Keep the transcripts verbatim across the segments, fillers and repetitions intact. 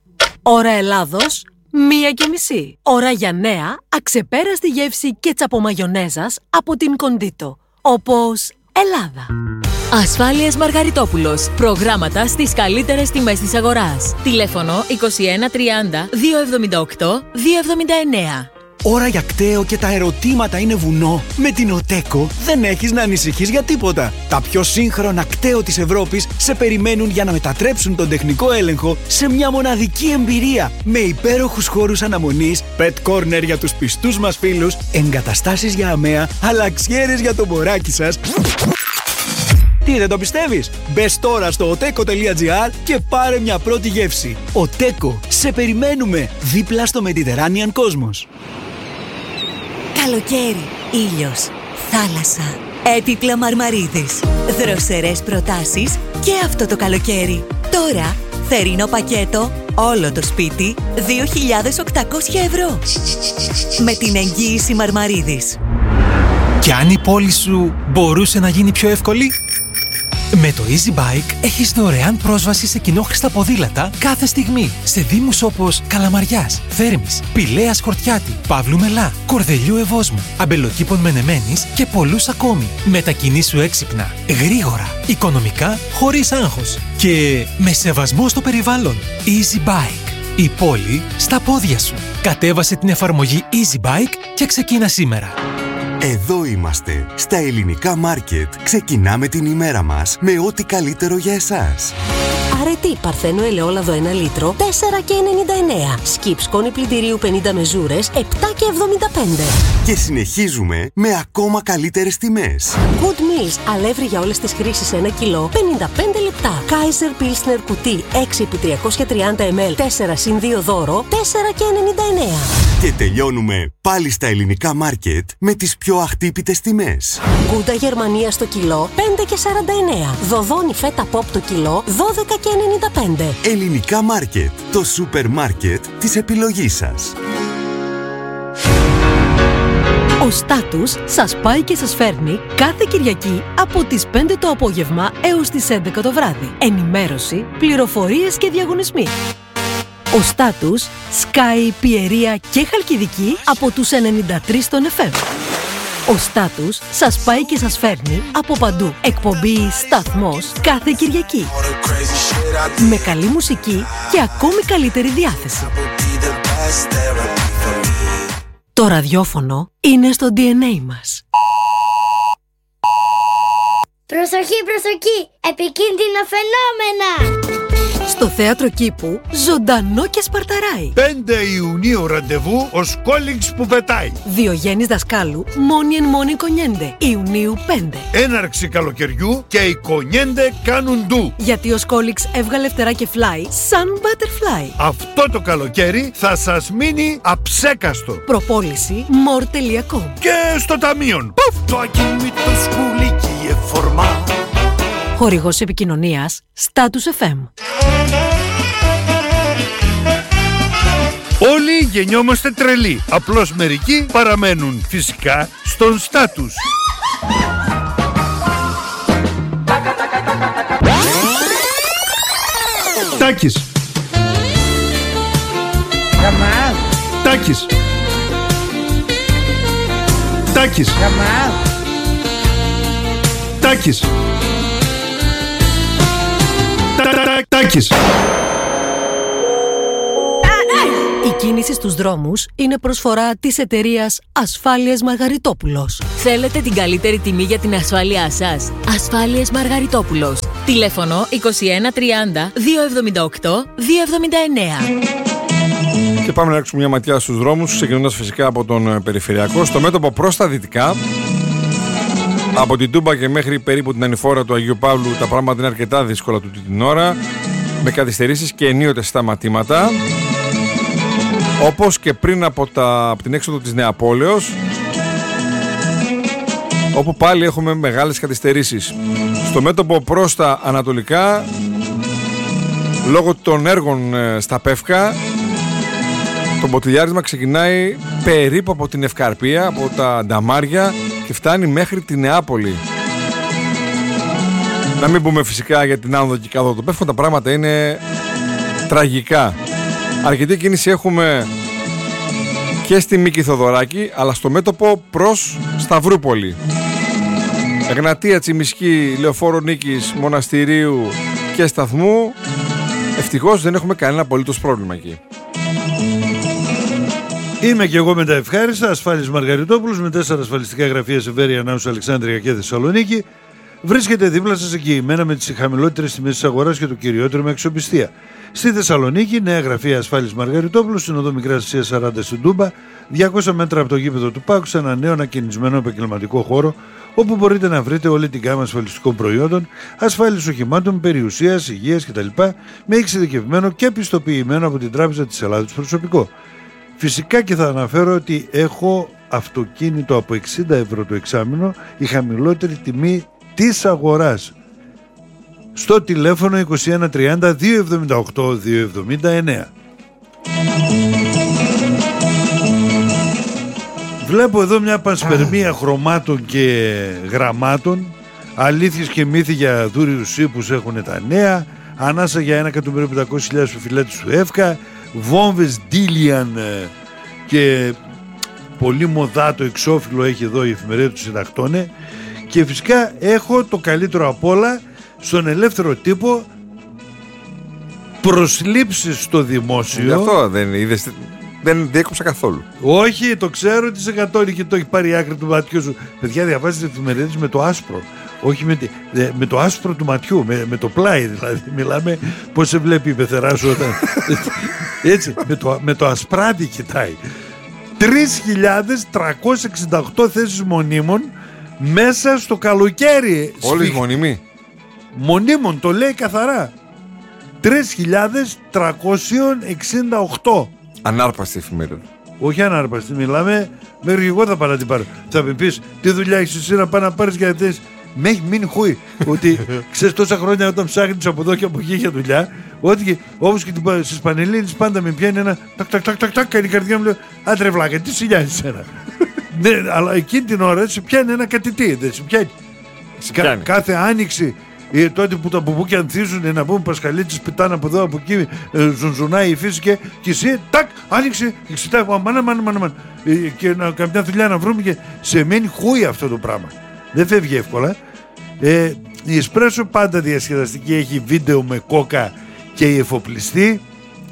Ώρα Ελλάδος, μία και μισή. Ώρα για νέα, αξεπέραστη γεύση κέτσαπο μαγιονέζας από την Κοντίτο. Όπως Ελλάδα. Ασφάλειες Μαργαριτόπουλος. Προγράμματα στις καλύτερες τιμές της αγοράς. Τηλέφωνο είκοσι ένα τριάντα δύο εβδομήντα οκτώ δύο εβδομήντα εννέα. Ώρα για κταίο και τα ερωτήματα είναι βουνό. Με την Οτέκο δεν έχεις να ανησυχείς για τίποτα. Τα πιο σύγχρονα κταίο της Ευρώπης σε περιμένουν για να μετατρέψουν τον τεχνικό έλεγχο σε μια μοναδική εμπειρία. Με υπέροχους χώρους αναμονής, pet corner για τους πιστούς μας φίλους, εγκαταστάσεις για αμαία, αλλαξιέρες για το μωράκι σας. Τι, δεν το πιστεύεις? Μπες τώρα στο oteco τελεία gr και πάρε μια πρώτη γεύση. Οτέκο, σε περιμένουμε δίπλα στο Mediterranean Cosmos. Καλοκαίρι, ήλιος, θάλασσα, έπιπλα Μαρμαρίδης, δροσερές προτάσεις και αυτό το καλοκαίρι. Τώρα, θερινό πακέτο, όλο το σπίτι, δύο χιλιάδες οκτακόσια ευρώ. Με την εγγύηση Μαρμαρίδης. Κι αν η πόλη σου μπορούσε να γίνει πιο εύκολη? Με το Easy Bike έχεις δωρεάν πρόσβαση σε κοινόχρηστα ποδήλατα κάθε στιγμή σε δήμους όπως Καλαμαριάς, Θέρμης, Πηλαίας Χορτιάτη, Παύλου Μελά, Κορδελιού Ευόσμου, Αμπελοκήπων Μενεμένης και πολλούς ακόμη. Μετακινήσου έξυπνα, γρήγορα, οικονομικά, χωρίς άγχος και με σεβασμό στο περιβάλλον. Easy Bike. Η πόλη στα πόδια σου. Κατέβασε την εφαρμογή Easy Bike και ξεκίνα σήμερα. Εδώ είμαστε, στα Ελληνικά Μάρκετ. Ξεκινάμε την ημέρα μας με ό,τι καλύτερο για εσάς. Αρετή Παρθένο ελαιόλαδο ένα λίτρο, τέσσερα και ενενήντα εννέα. Σκιπ σκόνη πλυντηρίου πενήντα μεζούρες, επτά και εβδομήντα πέντε. Και συνεχίζουμε με ακόμα καλύτερες τιμές. Good Meals, αλεύρι για όλες τις χρήσεις ένα κιλό, πενήντα πέντε λεπτά. Kaiser Pilsner κουτί έξι επί τριακόσια τριάντα μιλιλίτρα, τέσσερα συν δύο δώρο, τέσσερα και ενενήντα εννέα. Και τελειώνουμε πάλι στα Ελληνικά Μάρκετ με τις πιο αχτύπητες τιμές. Γκούντα Γερμανία στο κιλό, πέντε και σαράντα εννέα. Δοδόνι φέτα pop το κιλό, δώδεκα και ενενήντα πέντε. Ελληνικά Μάρκετ, το σούπερ μάρκετ της επιλογής σας. Ο Στάτους σας πάει και σας φέρνει κάθε Κυριακή από τις πέντε το απόγευμα έως τις έντεκα το βράδυ. Ενημέρωση, πληροφορίες και διαγωνισμοί. Ο Στάτους σκάει Πιερία και Χαλκιδική από τους ενενήντα τρία στον εφ εμ. Ο Στάτους σας πάει και σας φέρνει από παντού. Εκπομπή Σταθμός κάθε Κυριακή. Με καλή μουσική και ακόμη καλύτερη διάθεση. Το ραδιόφωνο είναι στο ντι εν έι μας. Προσοχή, προσοχή! Επικίνδυνα φαινόμενα! Στο Θέατρο Κήπου, ζωντανό και σπαρταράει. πέντε Ιουνίου ραντεβού, ο Σκόλινγκς που πετάει. Διογέννης Δασκάλου, μόνοι εν μόνοι κονιέντε. Ιουνίου πέντε. Έναρξη καλοκαιριού και οι κονιέντε κάνουν ντου. Γιατί ο Σκόλινγκς έβγαλε φτερά και φλάι σαν butterfly. Αυτό το καλοκαίρι θα σας μείνει αψέκαστο. Προπόληση more τελεία com. Και στο ταμείον. Πουφ! Το ακίνητο σκουλίκι εφορμά. Χορηγός επικοινωνίας Status εφ εμ. Όλοι γεννιόμαστε τρελοί. Απλώς μερικοί παραμένουν φυσικά στον στάτους. Τάκης. Τάκης. Τάκης. Τάκης. Τάκης. Η κίνηση στους δρόμους είναι προσφορά της εταιρείας Ασφάλειες Μαργαριτόπουλος. Θέλετε την καλύτερη τιμή για την ασφάλειά σας? Ασφάλειες Μαργαριτόπουλος. Τηλέφωνο είκοσι ένα τριάντα δύο εβδομήντα οκτώ δύο εβδομήντα εννέα. Και πάμε να ρίξουμε μια ματιά στους δρόμους, ξεκινώντας φυσικά από τον περιφερειακό. Στο μέτωπο προς τα δυτικά, από την Τούμπα και μέχρι περίπου την ανηφόρα του Αγίου Παύλου, τα πράγματα είναι αρκετά δύσκολα τούτη την ώρα, με καθυστερήσεις και ενίοτε σταματήματα. Όπως και πριν από, τα, από την έξοδο της Νεαπόλεως, όπου πάλι έχουμε μεγάλες καθυστερήσεις. Στο μέτωπο προς τα ανατολικά, λόγω των έργων στα Πεύκα, το μποτιλιάρισμα ξεκινάει περίπου από την Ευκαρπία, από τα Νταμάρια και φτάνει μέχρι τη Νεάπολη. Να μην πούμε φυσικά για την άνοδο και κάτω των Πεύκων, τα πράγματα είναι τραγικά. Αρκετή κίνηση έχουμε και στη Μίκη Θοδωράκη, αλλά στο μέτωπο προς Σταυρούπολη. Εγνατία, Τσιμισκή, Λεωφόρο Νίκης, Μοναστηρίου και Σταθμού. Ευτυχώς δεν έχουμε κανένα απολύτως πρόβλημα εκεί. Είμαι και εγώ με τα ευχάριστα. Ασφάλης Μαργαριτόπουλος με τέσσερα ασφαλιστικά γραφεία σε Βέρεια, Νάους, Αλεξάνδρεια και Θεσσαλονίκη. Βρίσκεται δίπλα σας εγγυημένα με τις χαμηλότερες τιμές της αγοράς και το κυριότερο με αξιοπιστία. Στη Θεσσαλονίκη, νέα γραφεία Ασφάλης Μαργαριτόπουλος, στην οδό Μικράς Ασίας σαράντα στην Τούμπα, διακόσια μέτρα από το γήπεδο του ΠΑΟΚ, σε ένα νέο ανακαινισμένο επαγγελματικό χώρο, όπου μπορείτε να βρείτε όλη την γάμα ασφαλιστικών προϊόντων, ασφάλισης οχημάτων, περιουσίας, υγείας κτλ. Με εξειδικευμένο και πιστοποιημένο από την Τράπεζα της Ελλάδας προσωπικό. Φυσικά και θα αναφέρω ότι έχω αυτοκίνητο από εξήντα ευρώ το εξάμηνο, η χαμηλότερη τιμή της αγοράς. Στο τηλέφωνο είκοσι ένα τριάντα διακόσια εβδομήντα οκτώ διακόσια εβδομήντα εννέα. Βλέπω εδώ μια πανσπερμία χρωμάτων και γραμμάτων, αλήθειες και μύθοι για δούριους ύπους έχουν τα νέα, ανάσα για ένα εκατομμύριο πεντακόσιες χιλιάδες φιλέτες του ΕΦΚΑ, βόμβες Ντίλιαν και πολύ μοδάτο εξώφυλλο έχει εδώ η εφημερίδα του Συντακτώνε. Και φυσικά έχω το καλύτερο απ' όλα στον ελεύθερο τύπο, προσλήψεις στο δημόσιο. Γι' αυτό δεν είδες, δεν διέκοψα καθόλου. Όχι, το ξέρω ότι σε κατώνει και το έχει πάρει η άκρη του ματιού σου. Παιδιά, διαβάζετε εφημερίδες με το άσπρο. Όχι με, με το άσπρο του ματιού, με, με το πλάι δηλαδή. Μιλάμε πώς σε βλέπει η πεθερά σου όταν... Έτσι, με το, με το ασπράτη κοιτάει. τρεις χιλιάδες τριακόσιες εξήντα οκτώ θέσεις μονίμων μέσα στο καλοκαίρι. Όλες μονίμοι. Μονίμων, το λέει καθαρά. τρεις χιλιάδες τριακόσιες εξήντα οκτώ. Ανάρπαστη εφημερίδα. Όχι ανάρπαστη, μιλάμε. Μέχρι εγώ θα πάω να την πάρω. Θα με πεις, τι δουλειά έχεις εσύ να πάει να πάρεις για αυτές. Με έχει μείνει χούι. Ότι ξέρεις τόσα χρόνια όταν ψάχνεις από εδώ και από εκεί για δουλειά, ότι όπως και στις Πανελλήνιες πάντα με πιάνει ένα τακ τακ τακ τακ τακ, κάνει η καρδιά μου, λέω άντρε βλάκα, τι σε νοιάζει σένα. Ναι, αλλά εκείνη την ώρα σε πιάνει ένα κατητή, δεν σε πιάνει. Κα, κάθε άνοιξη, ε, τότε που τα μπουμπούκια ανθίζουν, να πούμε Πασχαλίτης πιτάνε από εδώ από εκεί, ε, ζουνζουνάει η φύση και, και εσύ τάκ, άνοιξε, εξητάει, μάνα μάνα μάνα μάνα. Ε, και να, καμιά δουλειά να βρούμε και σε μένει χούι αυτό το πράγμα. Δεν φεύγει εύκολα. Ε, η Εσπρέσο πάντα διασκεδαστική, έχει βίντεο με κόκα και η εφοπλιστή.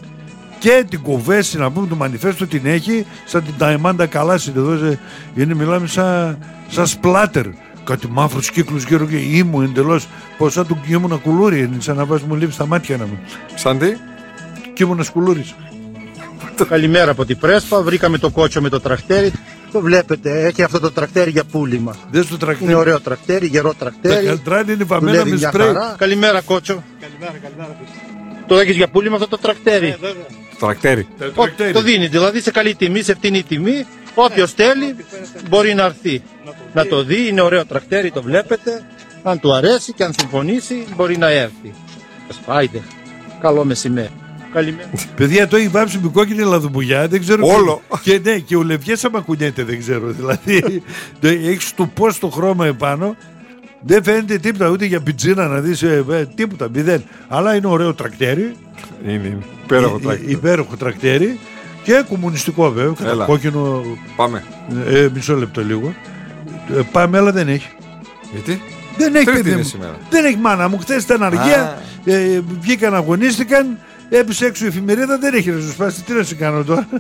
Και την κοβέση, να πούμε, του μανιφέστο την έχει, σαν την Ταϊμάντα Καλάση εδώ, είναι, μιλάμε σαν, σαν σπλάτερ. Κάτι μαύρους κύκλους γύρω και ήμου εντελώς, πως σαν του ήμουνα κουλούρι, είναι σαν να βάζει μου λίπη στα μάτια να μου. Σαν τι? Κι ήμουνα κουλούρις. Καλημέρα από την Πρέσπα, βρήκαμε το κότσο με το τρακτέρι. Το βλέπετε, έχει αυτό το τρακτέρι για πούλημα. Δες το τρακτέρι. Είναι ωραίο τρακτέρι, γερό τρακτέρι. Τα κατράνη είναι βαμμένα με σπρέι. Καλημέρα κότσο. Καλημέρα, καλημέρα. Το έχεις για πούλημα αυτό το τρακτέρι. Το τρακτέρι. Ο, το δίνει, δηλαδή σε καλή τιμή, σε φτηνή τιμή. Όποιος θέλει μπορεί να έρθει να το δει. Είναι ωραίο τρακτέρι, το βλέπετε. Αν του αρέσει και αν συμφωνήσει μπορεί να έρθει. Άιντε, καλό μεσημέρι. Καλημέρα. Παιδιά, το έχει βάψει με κόκκινη λαδομπουγιά, δεν ξέρω. Όλο. Και, ναι, και ο Λευγές άμα κουνιέται, δεν ξέρω. Δηλαδή, έχει το πώς το χρώμα επάνω. Δεν φαίνεται τίποτα ούτε για πιτζίνα να δεις, ε, ε, τίποτα, μηδέν. Αλλά είναι ωραίο τρακτέρι. Είναι, είναι. Υπέροχο τρακτέρι. Υπέροχο τρακτέρι και κομμουνιστικό βέβαια. Έλα. Κόκκινο. Πάμε. Ε, μισό λεπτό λίγο. Ε, πάμε, αλλά δεν έχει. Γιατί? Δεν έχει, Τρίτη παιδί είναι μου. σήμερα. Δεν έχει, μάνα μου. Χθες ήταν αργία. Ε, βγήκαν, αγωνίστηκαν. Έπεισε έξω η εφημερίδα. Δεν έχει ριζοσπάσει. Τι να σε κάνω τώρα.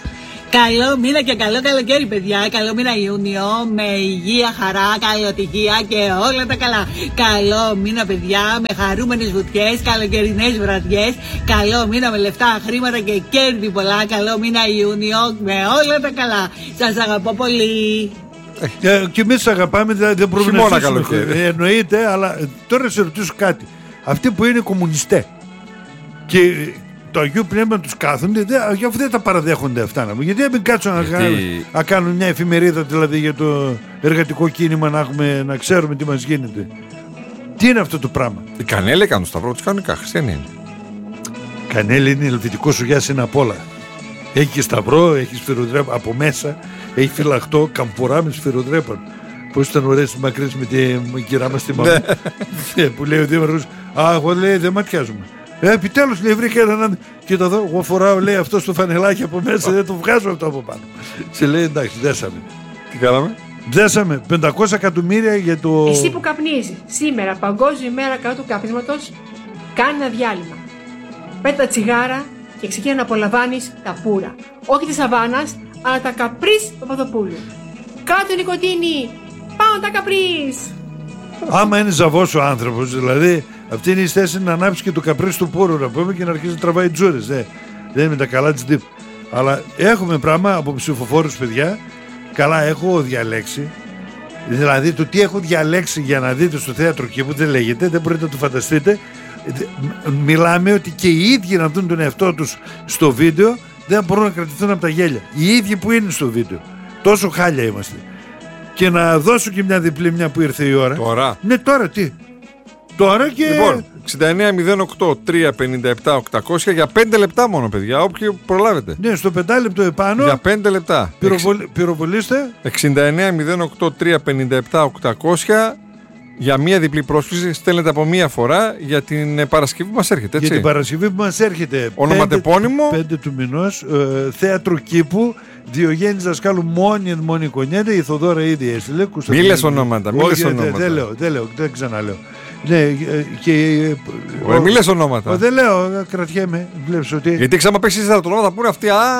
Καλό μήνα και καλό καλοκαίρι, παιδιά. Καλό μήνα Ιούνιο, με υγεία, χαρά, καλοτυχία και όλα τα καλά. Καλό μήνα, παιδιά, με χαρούμενες βουτιές, καλοκαιρινές βραδιές. Καλό μήνα με λεφτά, χρήματα και κέρδη πολλά. Καλό μήνα Ιούνιο, με όλα τα καλά. Σας αγαπώ πολύ. Ε, και εμείς αγαπάμε, δεν μπορούμε να αφήσουμε. Ε, εννοείται, αλλά τώρα σε ρωτήσω κάτι. Αυτοί που είναι κομμουνιστές και το Αγίου Πνεύμα τους κάθονται, γι' αυτό δεν τα παραδέχονται αυτά. Να, γιατί δεν κάτσουν να, Γιατί... να κάνουν μια εφημερίδα δηλαδή για το εργατικό κίνημα, να, έχουμε, να ξέρουμε τι μας γίνεται. Τι είναι αυτό το πράγμα? Οι Κανέλη κάνουν σταυρό, τους κανονικά, χριστιανοί είναι. Κανέλη είναι ελβετικό σουγιάς, είναι απ' όλα. Έχει και σταυρό, έχει σφυροδρέπαν από μέσα, έχει φυλαχτό, καμπουρά με σφυροδρέπαν. Πώς ήταν ωραίες οι μακρύς με την κυρά μας τη μαμά. Που λέει ο δήμαρχος, α, εγώ λέει δεν ματιάζουμε. Ε, επιτέλους λέει βρήκα έναν. Κοίτα εδώ, εγώ φοράω λέει αυτό το φανελάκι από μέσα, δεν το βγάζω αυτό από πάνω. Σε λέει εντάξει, δέσαμε. Τι κάναμε? Δέσαμε πεντακόσια εκατομμύρια για το. Εσύ που καπνίζεις, σήμερα, Παγκόσμια ημέρα κατά του καπνίσματος, κάνε ένα διάλειμμα. Πέτα τα τσιγάρα και ξεκίνα να απολαμβάνεις τα πουρα. Όχι τη σαβάνας, αλλά τα καπρίς του Παπαδοπούλου. Κάτω νοικοτήνη, πάνω τα καπρίς. Άμα είναι ζαβός ο άνθρωπος, δηλαδή, αυτή είναι η θέση να ανάψει και το καπρίς του πούρου να πούμε και να αρχίσει να τραβάει τζούρες. Δεν, δεν είναι με τα καλά της ντύπ. Αλλά έχουμε πράγμα από ψηφοφόρους, παιδιά. Καλά, έχω διαλέξει. Δηλαδή, το τι έχω διαλέξει για να δείτε στο θέατρο κήπου δεν λέγεται, δεν μπορείτε να το φανταστείτε. Μιλάμε ότι και οι ίδιοι να δουν τον εαυτό τους στο βίντεο δεν μπορούν να κρατηθούν από τα γέλια. Οι ίδιοι που είναι στο βίντεο. Τόσο χάλια είμαστε. Και να δώσω και μια διπλή μια που ήρθε η ώρα. Τώρα. Ναι, τώρα τι. Τώρα και. Λοιπόν, εξήντα εννέα μηδέν οκτώ τρία πενήντα επτά οκτακόσια για πέντε λεπτά μόνο, παιδιά. Όποιοι προλάβετε. Ναι, στο πεντάλεπτο επάνω. Για πέντε λεπτά. Πυροβολ... Πυροβολήστε. εξήντα εννέα μηδέν οκτώ τρία πενήντα επτά οκτακόσια για μία διπλή πρόσκληση. Στέλνετε από μία φορά για την Παρασκευή που μας έρχεται. Έτσι. Για την Παρασκευή που μας έρχεται. Ονοματεπώνυμο. πέντε του μηνός. Ε, θέατρο κήπου. Διογέννης Δασκάλου, μόνη εν μόνη κονιέται. Η Θοδώρα ήδη έστειλε. Μη λες ονόματα. Μη λες ονόματα. Δεν λέω, δεν λέω, δεν ξαναλέω. Ναι, και. Ωραία, μη λες ονόματα. Δεν λέω, κρατιέμαι. Βλέπεις ότι. Γιατί ξάμα παίξεις τα ονόματα που είναι αυτοί. Α,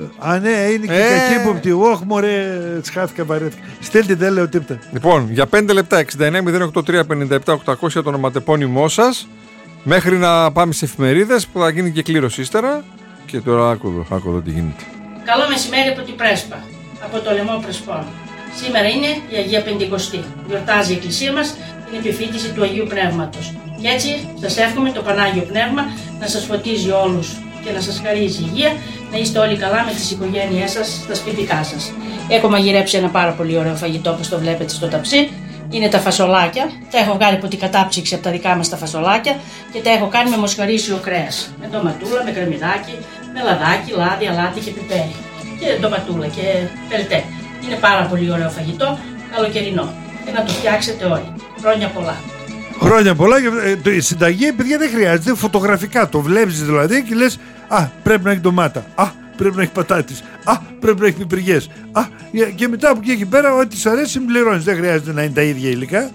α ναι, είναι και ε... κακή υποπτή. Όχι, μωρέ, σχάθηκα, βαρέθηκα. Στέλντε, δεν λέω τίποτα. Λοιπόν, για πέντε λεπτά, εξήντα εννέα μηδέν οκτώ τρία πενήντα επτά οκτακόσια το ονοματεπώνυμό σας. Μέχρι να πάμε σε εφημερίδες που θα γίνει και κλήρωση ύστερα. Και τώρα άκου εδώ, άκου εδώ τι γίνεται. Καλό μεσημέρι από την Πρέσπα, από το λαιμό Πρεσπών. Σήμερα είναι η Αγία Πεντηκοστή. Γιορτάζει η Εκκλησία μας την επιφύτηση του Αγίου Πνεύματος. Και έτσι σας εύχομαι το Πανάγιο Πνεύμα να σας φωτίζει όλους και να σας χαρίζει υγεία, να είστε όλοι καλά με τις οικογένειές σας, στα σπιτικά σας. Έχω μαγειρέψει ένα πάρα πολύ ωραίο φαγητό όπως το βλέπετε στο ταψί. Είναι τα φασολάκια. Τα έχω βγάλει από την κατάψυξη από τα δικά μας τα φασολάκια και τα έχω κάνει με μοσχαρίσιο κρέας. Με ντοματούλα, με κρεμμυδάκι, με λαδάκι, λάδι, αλάτι και πιπέρι. Και ντοματούλα και πελτέ. Είναι πάρα πολύ ωραίο φαγητό, καλοκαιρινό. Και να το φτιάξετε όλοι. Χρόνια πολλά. Χρόνια πολλά. Η συνταγή, παιδιά, δεν χρειάζεται. Φωτογραφικά το βλέπεις δηλαδή και λες, α, πρέπει να έχει ντομάτα. Α, πρέπει να έχει πατάτες. Α, πρέπει να έχει πιπεριές. Α, και μετά από εκεί και πέρα, ό,τι σου αρέσει, συμπληρώνεις. Δεν χρειάζεται να είναι τα ίδια υλικά.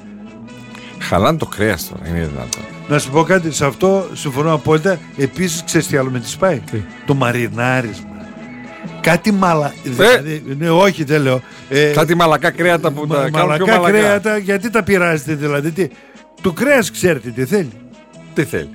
Χαλάνε το κρέας τώρα, είναι δυνατό. Να σου πω κάτι, σε αυτό συμφωνώ απόλυτα. Επίσης, ξέρεις τι άλλο με τη σπάει. Το μαρινάρισμα. Κάτι μαλα... Δηλαδή, ναι, όχι δεν λέω. Ε, κάτι μαλακά κρέατα που μα, τα κάνουν πιο μαλακά. Κρέατα, γιατί τα πειράζετε δηλαδή. Τι, το κρέας ξέρετε τι θέλει. Τι θέλει.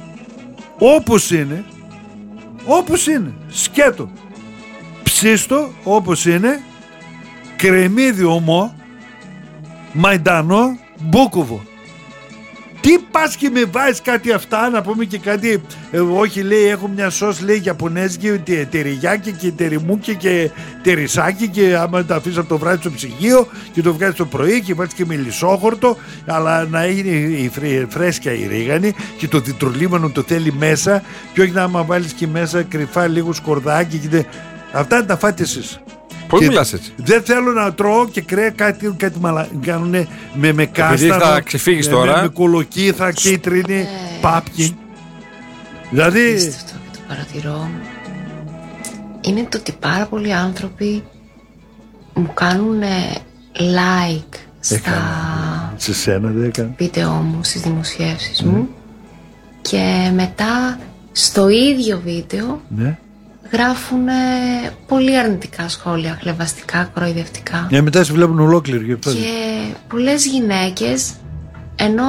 Όπως είναι. Όπως είναι. Σκέτο. Ψίστο όπως είναι. Κρεμμύδι ομό. Μαϊντανό. Μπούκουβο. Τι πας και με βάζεις κάτι αυτά, να πούμε και κάτι, ε, όχι λέει έχω μια σως λέει Ιαπωνέζικη, τεριγιάκι και τεριμούκι και τερισάκι και άμα τα αφήσεις από το βράδυ στο ψυγείο και το βγάζεις το πρωί και βάζεις και μελισσόχορτο, αλλά να είναι η φρέ, φρέσκια η ρίγανη και το διτρολίμανο το θέλει μέσα και όχι να άμα βάλεις και μέσα κρυφά λίγο σκορδάκι και δε... αυτά είναι τα φάτε εσείς. Πώς μιλάς έτσι. Δεν θέλω να τρώω και κρέα κάτι, κάτι μαλα... κάνουνε με, με κάστανο, θα ξεφύγεις με, τώρα. με, με κολοκύθα, κίτρινη, ε, πάπκι. Δηλαδή... Αυτό και το παρατηρώ είναι το ότι πάρα πολλοί άνθρωποι μου κάνουν like στα σε σένα, δεν έκανα. βίντεο μου, στις δημοσιεύσεις mm. μου και μετά στο ίδιο βίντεο ναι. γράφουν πολύ αρνητικά σχόλια, χλευαστικά, κοροϊδευτικά. Ναι, μετά σε βλέπουν ολόκληροι. Και, και πολλές γυναίκες, ενώ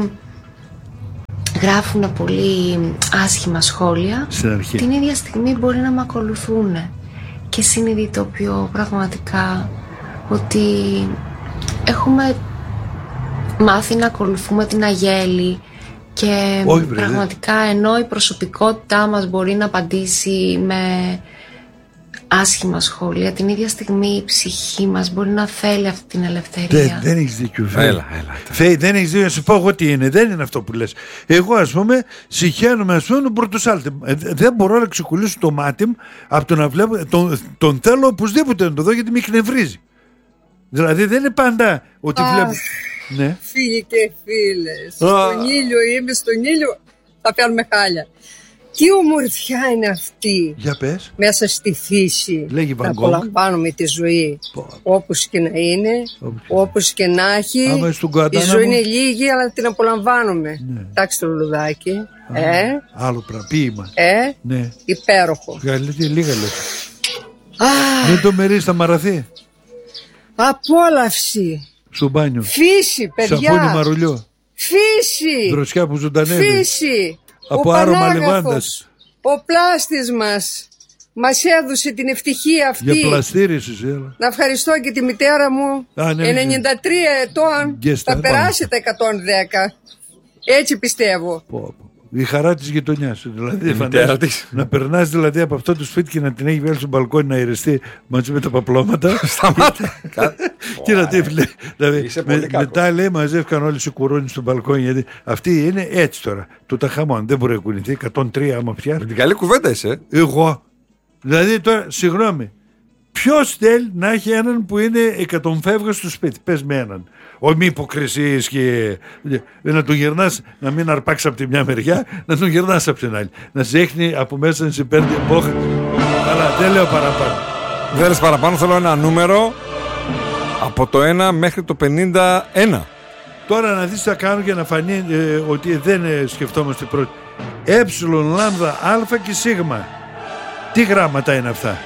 γράφουν πολύ άσχημα σχόλια, την ίδια στιγμή μπορεί να με ακολουθούν. Και συνειδητοποιώ πραγματικά ότι έχουμε μάθει να ακολουθούμε την αγέλη. Και όχι, πραγματικά ενώ η προσωπικότητά μας μπορεί να απαντήσει με άσχημα σχόλια, την ίδια στιγμή η ψυχή μας μπορεί να θέλει αυτή την ελευθερία. Δεν, δεν έχεις δίκιο, Φέη. Έλα, έλα. Φέη, δεν έχεις δίκιο. Να σου πω εγώ τι είναι. Δεν είναι αυτό που λες. Εγώ, ας πούμε, συχαίνομαι, ας πούμε, τον Πορτοσάλτη. Ε, δεν μπορώ να ξεκουλήσω το μάτι μου από το να βλέπω. Τον, τον θέλω οπωσδήποτε να το δω γιατί με εκνευρίζει. Δηλαδή δεν είναι πάντα ότι βλέπω. Ναι. Φίλοι και φίλες, στον ήλιο είμαι, στον ήλιο θα πιάνουμε χάλια. Τι ομορφιά είναι αυτή. Για πες. Μέσα στη φύση. Λέγει να απολαμβάνουμε τη ζωή. Πω. Όπως και να είναι, όπως και να έχει. Η ζωή είναι λίγη, αλλά την απολαμβάνουμε. Ναι. Εντάξει το λουλουδάκι. Α, ε. Άλλο ποίημα. Ε. Ναι. Υπέροχο. Λίγα λες. Δεν το μερίζει, θα μαραθεί. Απόλαυση. Στο μπάνιο. Φύση, παιδιά. Σαπούνι μαρουλιό. Φύση. Δροσιά που ζωντανεύει. Φύση. Από ο άρωμα λεβάντας. Ο πλάστης μας μας έδωσε την ευτυχία αυτή. Για πλαστήρισες, έλα. Να ευχαριστώ και τη μητέρα μου. Α, ναι, ενενήντα τρία ετών. Γέστα, θα περάσει τα εκατόν δέκα. Έτσι πιστεύω. Πω, πω. Η χαρά της γειτονιάς. Δηλαδή, φαντάζεσαι, να περνάς δηλαδή από αυτό το σπίτι και να την έχει βγάλει στο μπαλκόνι να αερεστεί μαζί με τα παπλώματα. Σταμάτα. Και να τη λέει. Δηλαδή, με, μετά λέει μαζεύκαν όλοι οι κουρούνι στο μπαλκόνι. Γιατί αυτή είναι έτσι τώρα. Του τα χαμόν. Δεν μπορεί να κουνηθεί. εκατόν τρία άμα πια. Με την καλή κουβέντα είσαι. Εγώ. Δηλαδή τώρα, συγγνώμη. Ποιος θέλει να έχει έναν που είναι εκατομφεύγα στο σπίτι. Πες με έναν. Όχι μη υποκρισίες και να τον γυρνάς, να μην αρπάξει από τη μια μεριά, να τον γυρνάς από την άλλη. Να σε έχει από μέσα να σε παίρνει εμπόχα. Αλλά δεν λέω παραπάνω. Δεν λες παραπάνω, θέλω ένα νούμερο από το ένα μέχρι το πενήντα ένα. Τώρα να δεις τι θα κάνω για να φανεί ε, ότι δεν ε, σκεφτόμαστε πρώτοι. Ε, λάμδα, α και σίγμα. Τι γράμματα είναι αυτά?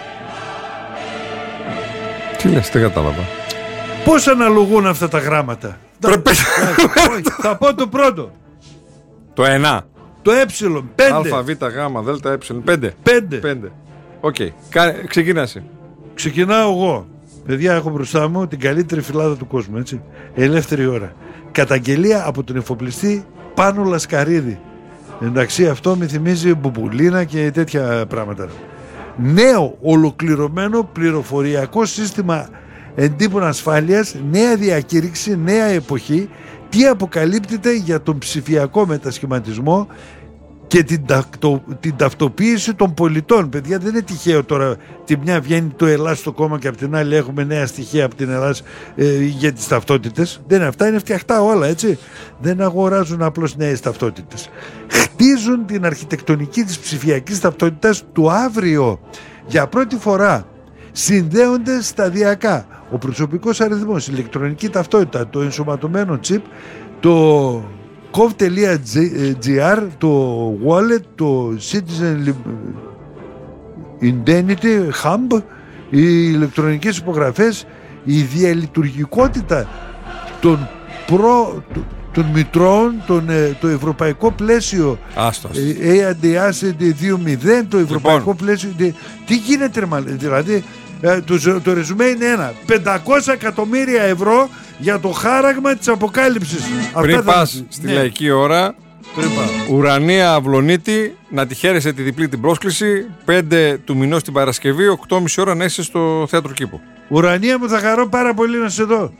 Τι λες, δεν κατάλαβα. Πώς αναλογούν αυτά τα γράμματα? Πρέπει... Θα πω το πρώτο. Το ένα. Το ε, πέντε. Α, β, γ, δ, ε, πέντε. Πέντε. Πέντε. Οκ. Okay. Ξεκινά εσύ. Ξεκινάω εγώ. Παιδιά, έχω μπροστά μου την καλύτερη φυλάδα του κόσμου, έτσι. Ελεύθερη ώρα. Καταγγελία από τον εφοπλιστή Πάνο Λασκαρίδη. Εντάξει, αυτό με θυμίζει μπουμπουλίνα και τέτοια πράγματα. Νέο ολοκληρωμένο πληροφοριακό σύστημα εντύπων ασφάλειας, νέα διακήρυξη, νέα εποχή. Τι αποκαλύπτεται για τον ψηφιακό μετασχηματισμό και την, τακτο, την ταυτοποίηση των πολιτών. Παιδιά, δεν είναι τυχαίο τώρα. Τη μια βγαίνει το Ελλάς στο κόμμα και από την άλλη έχουμε νέα στοιχεία από την Ελλάς ε, για τις ταυτότητες. Δεν είναι αυτά, είναι φτιαχτά όλα, έτσι. Δεν αγοράζουν απλώς νέες ταυτότητες. Χτίζουν την αρχιτεκτονική της ψηφιακής ταυτότητας του αύριο. Για πρώτη φορά συνδέονται σταδιακά ο προσωπικός αριθμός, η ηλεκτρονική ταυτότητα, το ενσωματωμένο chip, το gov.gr, το wallet, το citizen indemnity hub, οι ηλεκτρονικές υπογραφές, η διαλειτουργικότητα των, προ, των μητρώων, τον, το ευρωπαϊκό πλαίσιο έι έι ντι ες δύο μηδέν, το ευρωπαϊκό λοιπόν. πλαίσιο. Τι γίνεται, δηλαδή το, το ρεζουμέ είναι ένα, πεντακόσια εκατομμύρια ευρώ για το χάραγμα της αποκάλυψης. Πριν πας στη ναι. λαϊκή ώρα, Ουρανία Αυλονίτη, να τη χαίρεσαι τη διπλή την πρόσκληση, πέντε του μηνός την Παρασκευή, οκτώ και μισή ώρα να είσαι στο Θέατρο Κήπο. Ουρανία μου, θα χαρώ πάρα πολύ να σε δω.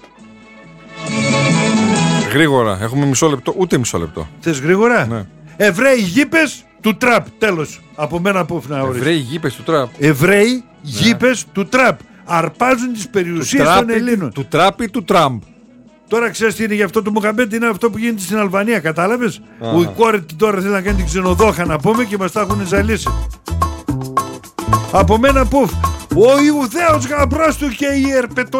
Γρήγορα, έχουμε μισό λεπτό, ούτε μισό λεπτό. Θες γρήγορα? Ναι. Εβραίοι γήπες του τραπ, τέλος. Από μένα που να ορίσεις. Εβραίοι γήπες του τραπ. Εβραίοι ναι. γήπες του τραπ. Αρπάζουν τις περιουσίες των Ελλήνων. Του τραπ ή του Τραμπ. Τώρα ξέρεις τι είναι γι' αυτό το Μοχαμπέτ, είναι αυτό που γίνεται στην Αλβανία, κατάλαβες? Που η κόρη τώρα θέλει να κάνει την ξενοδόχα να πούμε και μας τα έχουν ζαλίσει. Από μένα πουφ. Ο Ιουδαίος γαμπρός του και η ερπετο